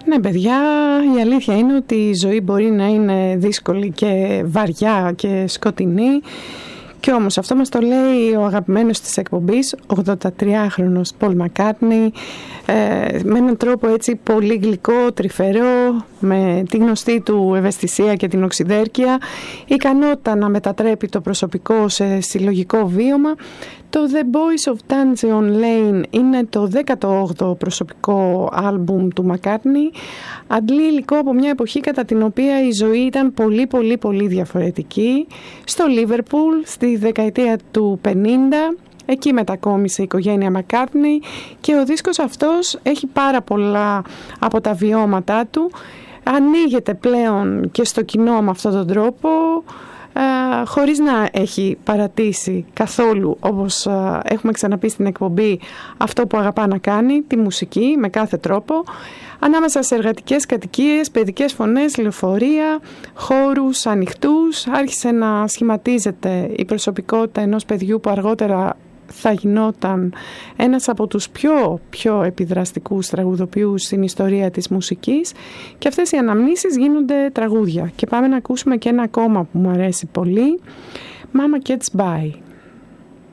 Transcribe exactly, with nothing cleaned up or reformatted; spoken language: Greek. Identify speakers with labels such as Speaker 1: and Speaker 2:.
Speaker 1: Ναι παιδιά, η αλήθεια είναι ότι η ζωή μπορεί να είναι δύσκολη και βαριά και σκοτεινή, και όμως αυτό μας το λέει ο αγαπημένος της εκπομπής, ογδοντατριάχρονος Πολ Μακκάρτνι, ε, με έναν τρόπο έτσι πολύ γλυκό, τρυφερό, με τη γνωστή του ευαισθησία και την οξυδέρκεια, ικανότητα να μετατρέπει το προσωπικό σε συλλογικό βίωμα. Το The Boys of Dungeon Lane είναι το δέκατο όγδοο προσωπικό άλμπουμ του Μακκάρτνι. Αντλεί υλικό από μια εποχή κατά την οποία η ζωή ήταν πολύ πολύ πολύ διαφορετική. Στο Λίβερπουλ στη δεκαετία του πενήντα, εκεί μετακόμισε η οικογένεια Μακκάρτνι, και ο δίσκος αυτός έχει πάρα πολλά από τα βιώματά του. Ανοίγεται πλέον και στο κοινό με αυτόν τον τρόπο, Uh, χωρίς να έχει παρατήσει καθόλου, όπως uh, έχουμε ξαναπεί στην εκπομπή, αυτό που αγαπά να κάνει, τη μουσική με κάθε τρόπο, ανάμεσα σε εργατικές κατοικίες, παιδικές φωνές, λεωφορεία, χώρους ανοιχτούς. Άρχισε να σχηματίζεται η προσωπικότητα ενός παιδιού που αργότερα θα γινόταν ένας από τους πιο, πιο επιδραστικούς τραγουδοποιούς στην ιστορία της μουσικής, και αυτές οι αναμνήσεις γίνονται τραγούδια. Και πάμε να ακούσουμε και ένα ακόμα που μου αρέσει πολύ, Mama Gets By.